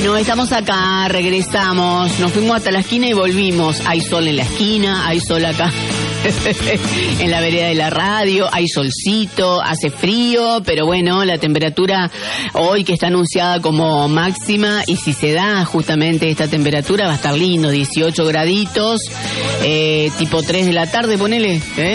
Bueno, estamos acá, regresamos, nos fuimos hasta la esquina y volvimos. Hay sol en la esquina, hay sol acá en la vereda de la radio, hay solcito, hace frío, pero bueno, la temperatura hoy que está anunciada como máxima, y si se da justamente esta temperatura va a estar lindo, 18 graditos, tipo 3 de la tarde, ponele,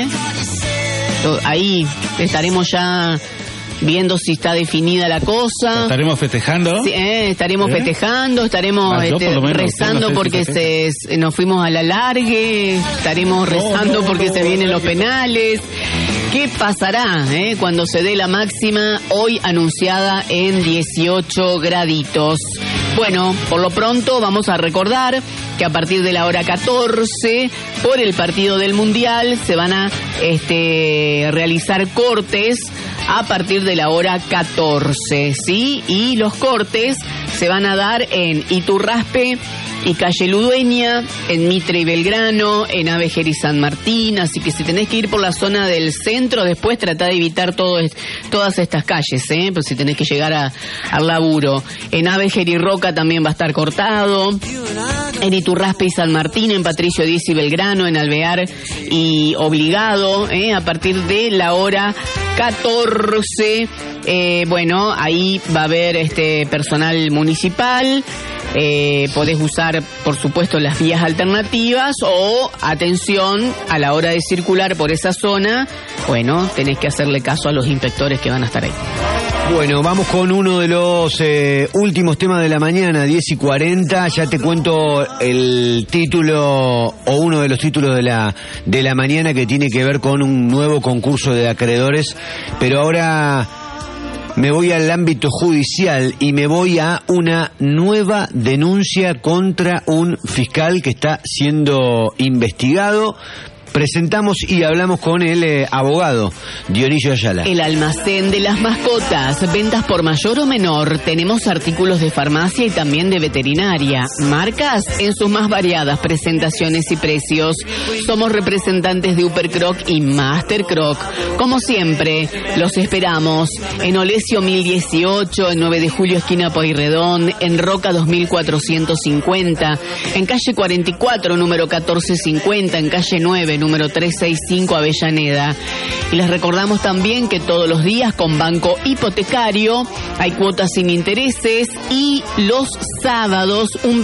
ahí estaremos ya viendo si está definida la cosa. ¿Estaremos festejando? Sí, estaremos festejando, estaremos rezando porque nos fuimos a la largue, estaremos rezando porque se vienen los penales. ¿Qué pasará cuando se dé la máxima hoy anunciada en 18 graditos? Bueno, por lo pronto vamos a recordar que a partir de la hora 14, por el partido del Mundial, se van a realizar cortes a partir de la hora 14, ¿sí? Y los cortes se van a dar en Iturraspe y Calle Ludueña, en Mitre y Belgrano, en Avejer y San Martín, así que si tenés que ir por la zona del centro, después tratá de evitar todas estas calles, pues si tenés que llegar al laburo. En Avejer y Roca también va a estar cortado, en Iturraspe y San Martín, en Patricio Díez y Belgrano, en Alvear y Obligado, a partir de la hora 14, bueno, ahí va a haber personal municipal. Podés usar, por supuesto, las vías alternativas o, atención, a la hora de circular por esa zona, bueno, tenés que hacerle caso a los inspectores que van a estar ahí. Bueno, vamos con uno de los últimos temas de la mañana, 10:40. Ya te cuento el título o uno de los títulos de la mañana, que tiene que ver con un nuevo concurso de acreedores, pero ahora me voy al ámbito judicial y me voy a una nueva denuncia contra un fiscal que está siendo investigado. Presentamos y hablamos con el abogado Dionisio Ayala. El almacén de las mascotas, ventas por mayor o menor. Tenemos artículos de farmacia y también de veterinaria. Marcas en sus más variadas presentaciones y precios. Somos representantes de Upercroc y Master Croc. Como siempre, los esperamos en Olesio 1018, en 9 de Julio, esquina Pueyrredón, en Roca 2450, en calle 44, número 1450, en calle 9, número 365, Avellaneda. Y les recordamos también que todos los días con Banco Hipotecario hay cuotas sin intereses y los sábados un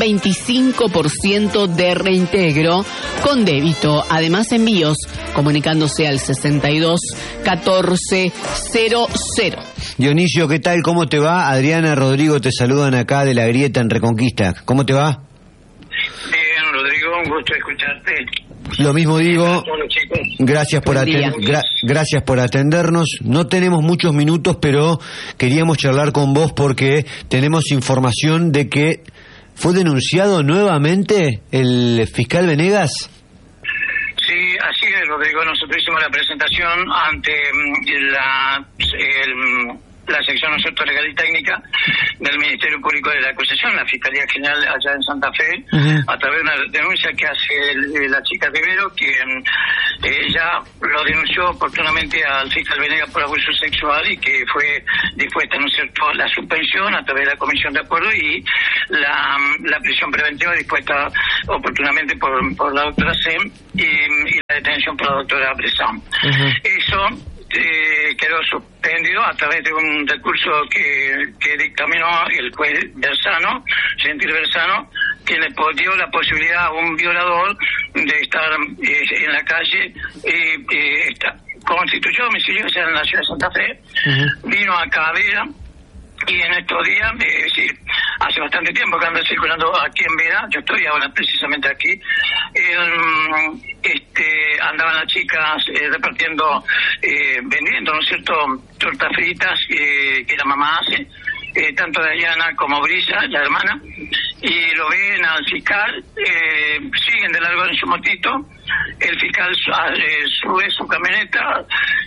25% de reintegro con débito. Además, envíos comunicándose al 62 14 00. Dionisio, ¿qué tal? ¿Cómo te va? Adriana, Rodrigo te saludan acá de La Grieta en Reconquista. ¿Cómo te va? Bien, Rodrigo, un gusto escucharte. Lo mismo digo, gracias por atendernos. No tenemos muchos minutos, pero queríamos charlar con vos porque tenemos información de que fue denunciado nuevamente el fiscal Venegas. Sí, así es, Rodrigo. Nosotros hicimos la presentación ante la sección, ¿no es cierto?, legal y técnica del Ministerio Público de la Acusación, la Fiscalía General allá en Santa Fe, a través de una denuncia que hace la chica Rivero, que ella lo denunció oportunamente al fiscal Venegas por abuso sexual y que fue dispuesta, ¿no es cierto?, la suspensión a través de la comisión de acuerdo y la prisión preventiva dispuesta oportunamente por la doctora Sem y la detención por la doctora Bresson. Eso quedó suspendido a través de un recurso que dictaminó el juez Bersano, Gentil Bersano, que le dio la posibilidad a un violador de estar en la calle. Constituyó domicilio en la ciudad de Santa Fe, vino a Cabrera. Y en estos días, es decir, hace bastante tiempo que anda circulando aquí en Vera, yo estoy ahora precisamente aquí, andaban las chicas repartiendo, vendiendo, ¿no es cierto?, tortas fritas que la mamá hace, tanto Dayana como Brisa, la hermana, y lo ven al fiscal, siguen de largo en su motito, el fiscal sube su camioneta,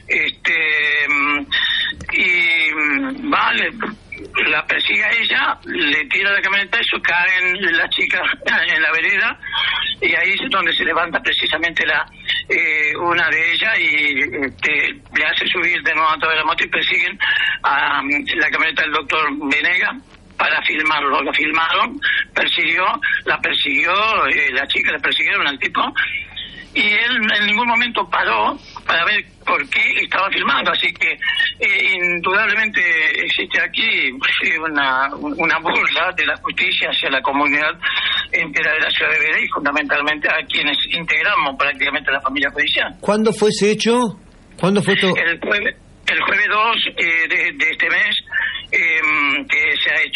y va, la persigue a ella, le tira la camioneta y eso caen las chicas en la vereda, y ahí es donde se levanta precisamente una de ellas y le hace subir de nuevo a toda la moto y persiguen a la camioneta del doctor Venegas para filmarlo, lo filmaron, la persiguió, la chica le persiguieron al tipo, y él en ningún momento paró para ver por qué estaba filmando, así que indudablemente existe aquí una burla de la justicia hacia la comunidad entera de la ciudad de Vera y fundamentalmente a quienes integramos prácticamente la familia judicial. ¿Cuándo fue ese hecho? ¿Cuándo fue esto? El jueves 2 de este mes, que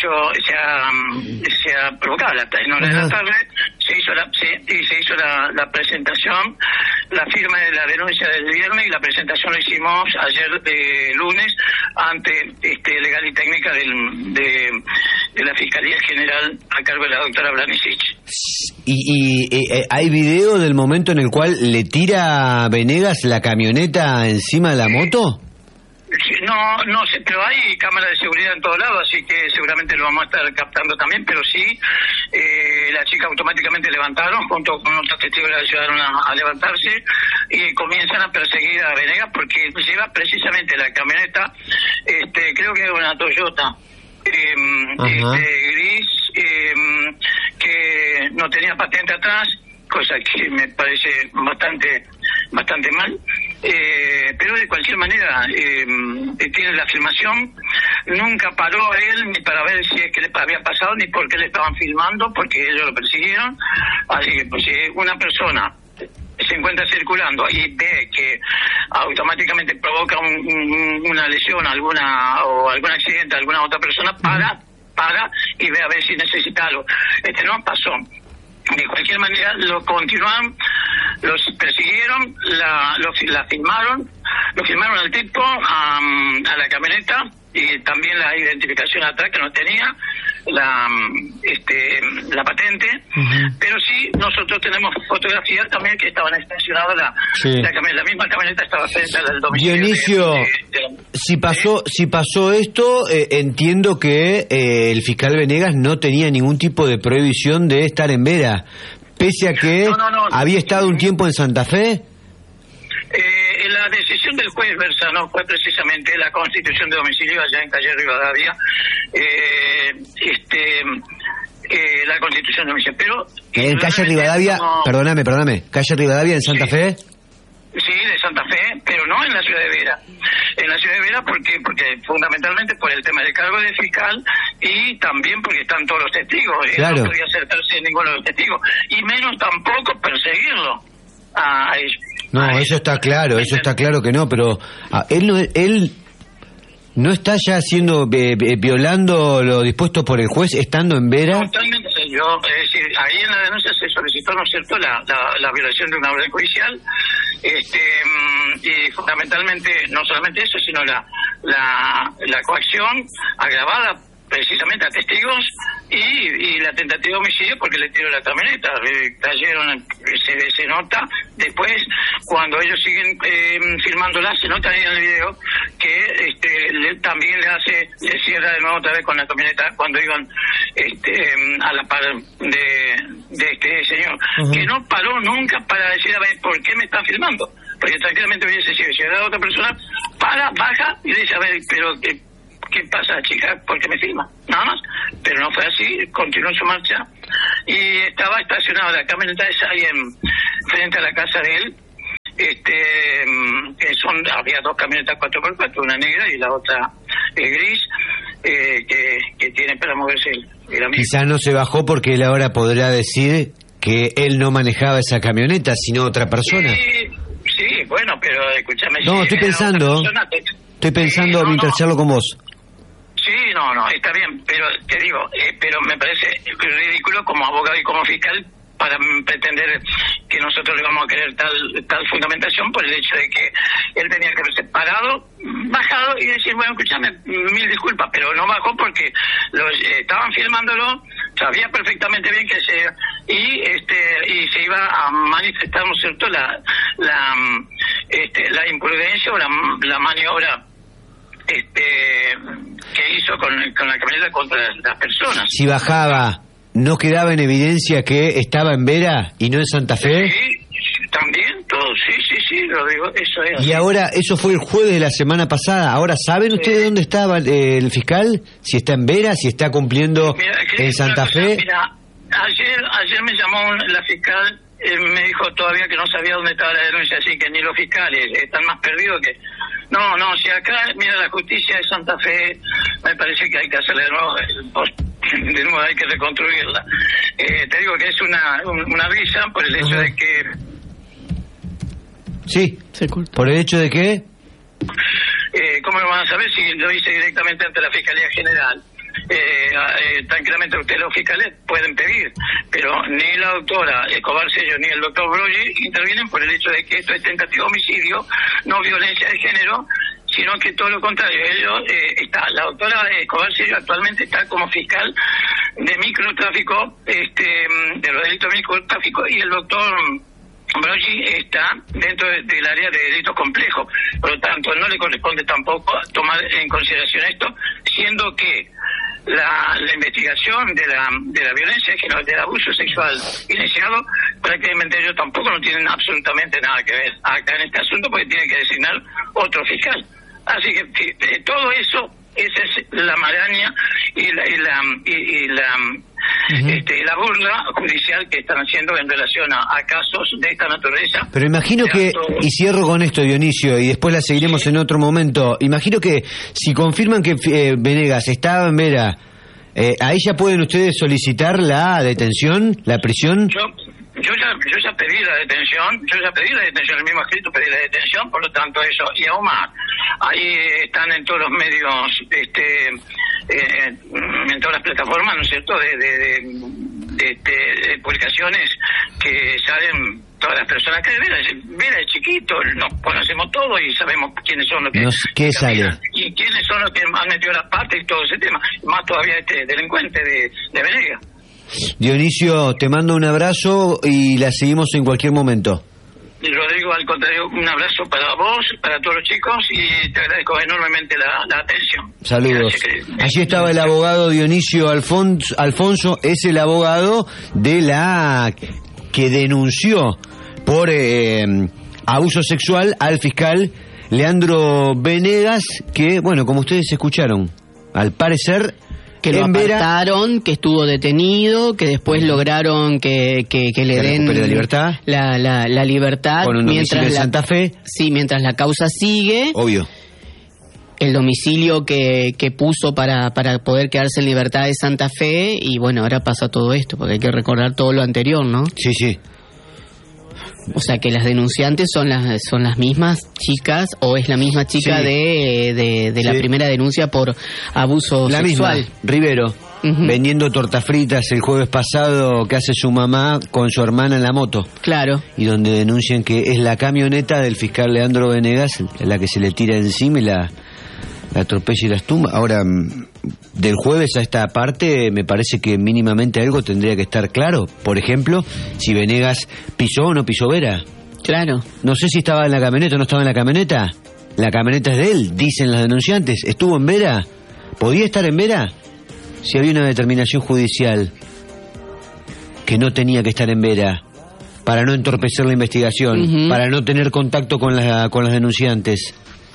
se ha provocado a las 9 de la tarde, se hizo la presentación, la firma de la denuncia del viernes, y la presentación la hicimos ayer lunes ante Legal y Técnica de la Fiscalía General a cargo de la doctora Blanisic. ¿Y hay video del momento en el cual le tira Venegas la camioneta encima de la moto? No sé, pero hay cámaras de seguridad en todos lados, así que seguramente lo vamos a estar captando también, pero sí, la chica automáticamente levantaron, junto con otros testigos le ayudaron a levantarse, y comienzan a perseguir a Venegas porque lleva precisamente la camioneta, creo que es una Toyota, gris, que no tenía patente atrás, cosa que me parece bastante mal, pero de cualquier manera tiene la filmación. Nunca paró él ni para ver si es que le había pasado ni por qué le estaban filmando, porque ellos lo persiguieron. Así que pues, si una persona se encuentra circulando y ve que automáticamente provoca una lesión o algún accidente a alguna otra persona, para y ve a ver si necesita algo. No pasó. De cualquier manera, lo continuaron, los persiguieron, la filmaron al tipo, a la camioneta, y también la identificación atrás que no tenía, la patente, pero sí nosotros tenemos fotografías también que estaban estacionadas, la misma camioneta estaba frente al domicilio. Dionisio, si pasó esto, entiendo que el fiscal Venegas no tenía ningún tipo de prohibición de estar en Vera, pese a que había estado un tiempo en Santa Fe. La decisión del juez Bersano fue precisamente la constitución de domicilio allá en calle Rivadavia, la constitución de domicilio, pero... ¿En calle Rivadavia? Perdóname, ¿calle Rivadavia en Santa Fe? Sí, de Santa Fe, pero no en la ciudad de Vera. En la ciudad de Vera, porque fundamentalmente por el tema del cargo de fiscal y también porque están todos los testigos. Claro. No podía acercarse ninguno de los testigos, y menos tampoco perseguirlo a ellos. No, eso está claro que no, pero él no está ya violando lo dispuesto por el juez estando en Vera. Totalmente, es decir, ahí en la denuncia se solicitó, ¿no es cierto?, la violación de una orden judicial, y fundamentalmente no solamente eso, sino la coacción agravada precisamente a testigos y la tentativa de homicidio porque le tiró la camioneta. Cayeron, se nota después cuando ellos siguen filmándola, se nota ahí en el video que también le cierra de nuevo otra vez con la camioneta cuando iban a la par de este señor, que no paró nunca para decir a ver por qué me están filmando, porque tranquilamente hubiese sido llegada otra persona, baja y dice a ver, pero ¿qué pasa, chica? ¿Por qué me filma? Nada más. Pero no fue así, continuó su marcha y estaba estacionada la camioneta esa ahí frente a la casa de él. Había dos camionetas 4x4, una negra y la otra gris, que tiene para moverse el Quizás no se bajó porque él ahora podrá decir que él no manejaba esa camioneta, sino otra persona. Sí, bueno, pero escúchame. No, estoy pensando mientras charlo con vos. Sí, no, está bien, pero te digo, pero me parece ridículo como abogado y como fiscal para pretender que nosotros le vamos a querer tal fundamentación por el hecho de que él tenía que haberse parado, bajado y decir, bueno, escúchame, mil disculpas, pero no bajó porque estaban filmándolo, sabía perfectamente bien que y se iba a manifestar, ¿no es cierto?, la imprudencia o la maniobra que hizo con la camioneta contra las personas. Si bajaba, ¿no quedaba en evidencia que estaba en Vera y no en Santa Fe? Sí, también, todo, sí, Rodrigo, eso es. Y ahora, eso fue el jueves de la semana pasada. Ahora, ¿saben ustedes dónde estaba el fiscal? Si está en Vera, si está cumpliendo en Santa Fe. Mira, ayer me llamó la fiscal, me dijo todavía que no sabía dónde estaba la denuncia, así que ni los fiscales están más perdidos que... No, si acá, mira, la justicia de Santa Fe, me parece que hay que hacerle de nuevo hay que reconstruirla. Te digo que es una risa por el hecho de que... Sí, por el hecho de que... ¿Cómo lo van a saber si lo hice directamente ante la Fiscalía General? Tranquilamente ustedes los fiscales pueden pedir, pero ni la doctora Escobar Sello ni el doctor Broggi intervienen por el hecho de que esto es tentativa de homicidio, no violencia de género, sino que todo lo contrario. La doctora Escobar Sello actualmente está como fiscal de microtráfico, de los delitos de microtráfico, y el doctor Broggi está dentro del área de delitos complejos. Por lo tanto, no le corresponde tampoco tomar en consideración esto, siendo que la investigación de la violencia de género, del abuso sexual iniciado, prácticamente ellos tampoco no tienen absolutamente nada que ver acá en este asunto, porque tiene que designar otro fiscal. Así que todo eso, esa es la maraña y la burla judicial que están haciendo en relación a casos de esta naturaleza. Pero imagino que, y cierro con esto, Dionisio, y después la seguiremos en otro momento, imagino que si confirman que Venegas estaba en Vera, ¿a ella pueden ustedes solicitar la detención, la prisión? Yo ya pedí la detención, el mismo escrito pedí la detención, por lo tanto eso, y aún más, ahí están en todos los medios, en todas las plataformas, ¿no es cierto?, de publicaciones que salen todas las personas que Vera es chiquito, nos conocemos todos y sabemos quiénes son los que... ¿Qué sale? Y quiénes son los que han metido las partes y todo ese tema, más todavía delincuente de Venegas. Dionisio, te mando un abrazo y la seguimos en cualquier momento. Y Rodrigo, al contrario, un abrazo para vos, para todos los chicos, y te agradezco enormemente la atención. Saludos. Allí estaba el abogado Dionisio Alfonso, es el abogado de la que denunció por abuso sexual al fiscal Leandro Venegas, que, bueno, como ustedes escucharon, al parecer... Que lo apartaron, que estuvo detenido, que después lograron que le den la libertad. La libertad. Con un domicilio en Santa Fe. Sí, mientras la causa sigue. Obvio. El domicilio que puso para poder quedarse en libertad de Santa Fe, y bueno, ahora pasa todo esto, porque hay que recordar todo lo anterior, ¿no? Sí. O sea, que las denunciantes son las mismas chicas, o es la misma chica de la primera denuncia por abuso sexual. Misma, Rivero, vendiendo tortas fritas el jueves pasado, que hace su mamá con su hermana en la moto. Claro. Y donde denuncian que es la camioneta del fiscal Leandro Venegas la que se le tira encima y la atropella y las tumba. Ahora, del jueves a esta parte, me parece que mínimamente algo tendría que estar claro. Por ejemplo, si Venegas pisó o no pisó Vera. Claro. No sé si estaba en la camioneta o no estaba en la camioneta. La camioneta es de él, dicen las denunciantes. ¿Estuvo en Vera? ¿Podía estar en Vera? Si había una determinación judicial que no tenía que estar en Vera, para no entorpecer la investigación, para no tener contacto con las denunciantes.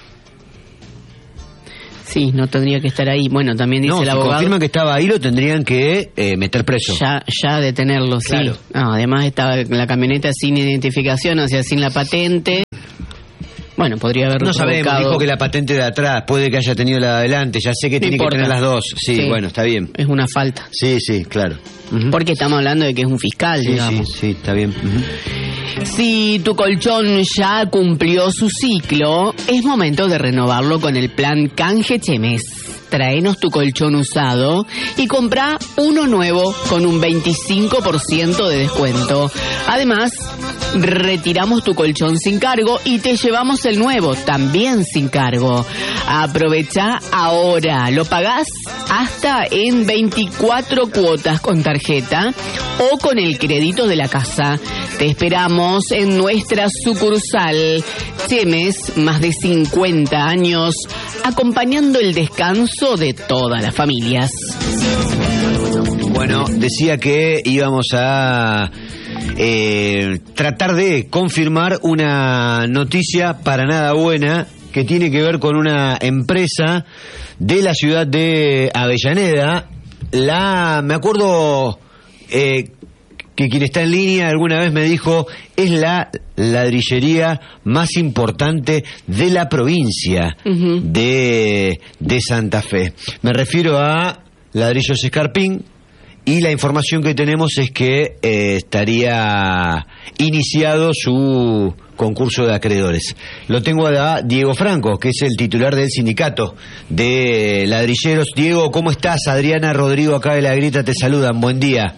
Sí, no tendría que estar ahí. Bueno, también dice el abogado... Si confirman que estaba ahí, lo tendrían que meter preso. Ya detenerlo, claro. Sí. No, además estaba la camioneta sin identificación, o sea, sin la patente. Bueno, podría haber... No sabemos, dijo que la patente de atrás, puede que haya tenido la de adelante, ya sé que tiene que tener las dos. Sí, bueno, está bien. Es una falta. Sí, claro. Porque estamos hablando de que es un fiscal, digamos. Sí, está bien. Si tu colchón ya cumplió su ciclo, es momento de renovarlo con el plan Canje Chemes. Traenos tu colchón usado y compra uno nuevo con un 25% de descuento. Además, retiramos tu colchón sin cargo y te llevamos el nuevo, también sin cargo. Aprovecha ahora, lo pagás hasta en 24 cuotas con tarjeta o con el crédito de la casa. Te esperamos en nuestra sucursal. Chemes, más de 50 años, acompañando el descanso de todas las familias. Bueno, decía que íbamos a tratar de confirmar una noticia para nada buena que tiene que ver con una empresa de la ciudad de Avellaneda. Me acuerdo que quien está en línea alguna vez me dijo, es la ladrillería más importante de la provincia de Santa Fe. Me refiero a Ladrillos Escarpín, y la información que tenemos es que estaría iniciado su concurso de acreedores. Lo tengo a Diego Franco, que es el titular del sindicato de ladrilleros. Diego, ¿cómo estás? Adriana, Rodrigo, acá de La Grieta te saludan. Buen día.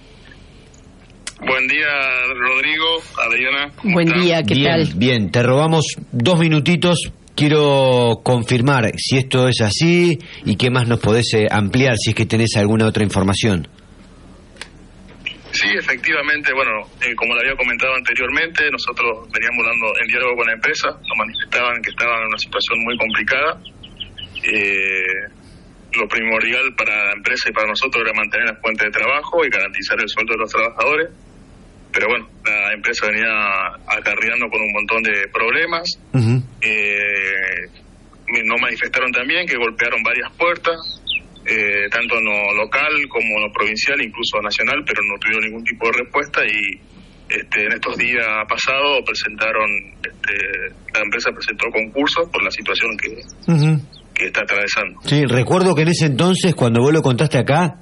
Buen día, Rodrigo, Adriana. Buen día, ¿qué tal? Bien, te robamos 2 minutitos. Quiero confirmar si esto es así y qué más nos podés ampliar, si es que tenés alguna otra información. Sí, efectivamente, bueno, como le había comentado anteriormente, nosotros veníamos dando en diálogo con la empresa, nos manifestaban que estaban en una situación muy complicada. Lo primordial para la empresa y para nosotros era mantener las fuentes de trabajo y garantizar el sueldo de los trabajadores. Pero bueno, la empresa venía acarreando con un montón de problemas. Nos manifestaron también que golpearon varias puertas, tanto en lo local como en lo provincial, incluso nacional, pero no tuvieron ningún tipo de respuesta. Y en estos días pasados la empresa presentó concursos por la situación que está atravesando. Sí, recuerdo que en ese entonces, cuando vos lo contaste acá,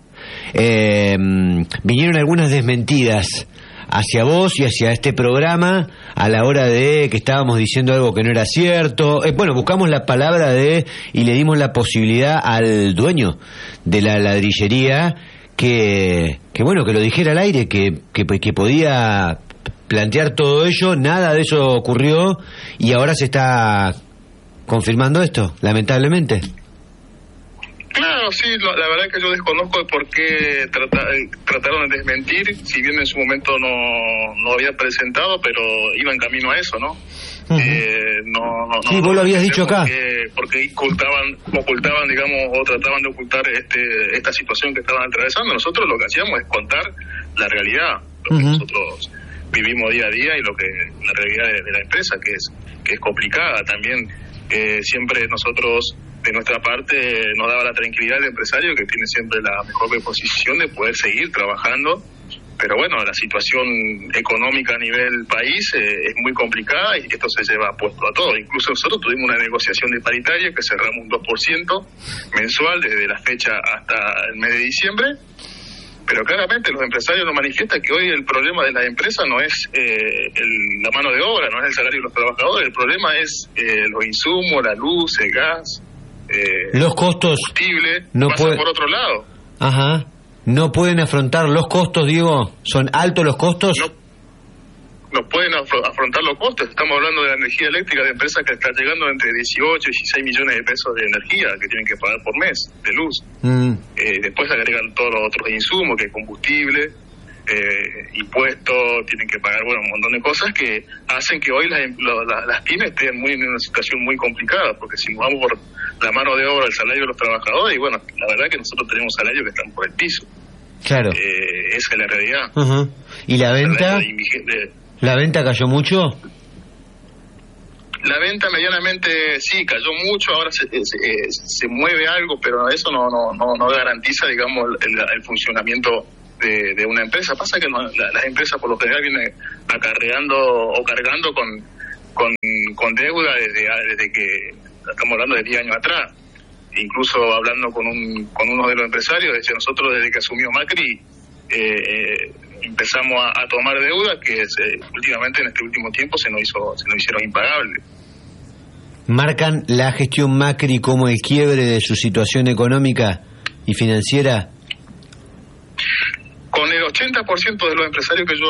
vinieron algunas desmentidas hacia vos y hacia este programa a la hora de que estábamos diciendo algo que no era cierto. Bueno, buscamos la palabra y le dimos la posibilidad al dueño de la ladrillería que lo dijera al aire, que podía plantear todo ello. Nada de eso ocurrió y ahora se está confirmando esto, lamentablemente. Claro, sí, la verdad es que yo desconozco el por qué trataron de desmentir, si bien en su momento no había presentado, pero iba en camino a eso, ¿no? Sí, vos lo habías dicho acá. Porque ocultaban, digamos, o trataban de ocultar esta situación que estaban atravesando. Nosotros lo que hacíamos es contar la realidad, lo que nosotros vivimos día a día y la realidad de la empresa, que es complicada también. Siempre nosotros, de nuestra parte, nos daba la tranquilidad del empresario, que tiene siempre la mejor disposición de poder seguir trabajando, pero bueno, la situación económica a nivel país es muy complicada y esto se lleva puesto a todo. Incluso nosotros tuvimos una negociación de paritaria que cerramos un 2% mensual desde la fecha hasta el mes de diciembre, pero claramente los empresarios nos manifiestan que hoy el problema de la empresa no es la mano de obra, no es el salario de los trabajadores, el problema es los insumos, la luz, el gas, los costos, combustible, no pasa por otro lado. Ajá. ¿No pueden afrontar los costos, Diego? ¿Son altos los costos? No pueden afrontar los costos. Estamos hablando de la energía eléctrica de empresas que está llegando entre 18 y 16 millones de pesos de energía que tienen que pagar por mes de luz. Después agregan todos los otros insumos, que es combustible, impuestos, tienen que pagar un montón de cosas que hacen que hoy las pymes estén en una situación muy complicada, porque si nos vamos por la mano de obra, el salario de los trabajadores, y bueno, la verdad que nosotros tenemos salarios que están por el piso. Claro. Esa es la realidad. ¿Y la venta? ¿La venta cayó mucho? La venta medianamente sí, cayó mucho, ahora se mueve algo, pero eso no garantiza, digamos, el funcionamiento de una empresa. Pasa que las empresas por lo general vienen acarreando o cargando con deuda desde que estamos hablando de 10 años atrás. Incluso hablando con uno de los empresarios, decía, nosotros desde que asumió Macri empezamos a tomar deuda que últimamente en este último tiempo se nos hicieron impagables. ¿Marcan la gestión Macri como el quiebre de su situación económica y financiera? Con el 80% de los empresarios que yo